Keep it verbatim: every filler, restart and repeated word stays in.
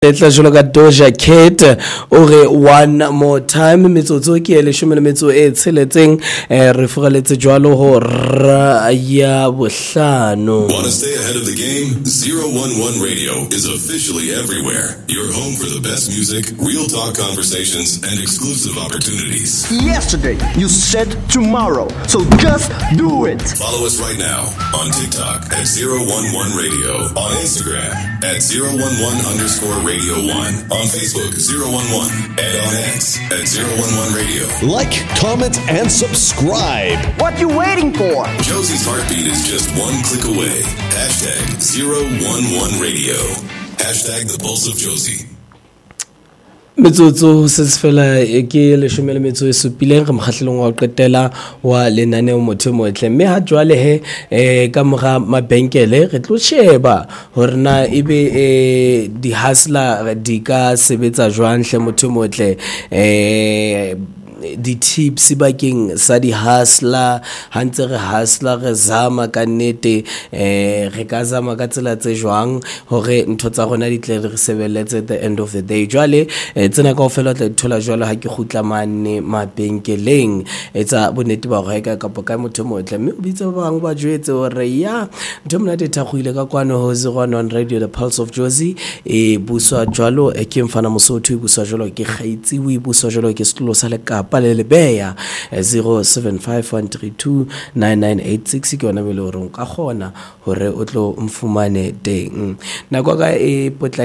Letla jolo ka Doja Cat ore one more time metsotso ke ele shome le metso e tsheletseng re fugaletse jwalo ho ra ya bohlano. Want to stay ahead of the game? zero one one Radio is officially everywhere. Your home for the best music, real talk conversations, and exclusive opportunities. Yesterday, you said tomorrow, so just do it. Follow us right now on TikTok at zero one one Radio, on Instagram at zero one one underscore Radio one, on Facebook zero one one, and on X at zero one one Radio. Like, comment, and subscribe. What you waiting for? Josie's heartbeat is just one click away. Hashtag zero one one Radio. Hashtag the pulse of Josie. Metsotso se fela ke le shome le metso e supileng re mokgahlelong wa qetela wa lenane o motho motle mme ha jwale he eh ka mora mabenkele re tlo sheba hore na ebe eh di hustler di ka sebetsa jwang hle motho motle eh di tips bakeng sa di hustler hantse re hustler re zama ka nete eh re ka zama ka tsela tse jwang hore ntho tsa rona di tle re sebeletse at the end of the day jwale tsena ka ofela tla thola jwalo ha ke khutla mane mabenkeleng etsa bonete ba go reka kapo ka motho motle mme o bitse ba bang ba jwetse hore ya ntho mna de thagwile ka kwano ho zero one one Radio the pulse of Josie e buswa jwalo e ke mfana mosotho e buswa jwalo ke kgaitsi o e buswa jwalo ke setlo sa le kapa le beya zero seven five one three two nine nine eight six ke yona mele hore ka gona hore o tlo mfumane teng nako ka e potla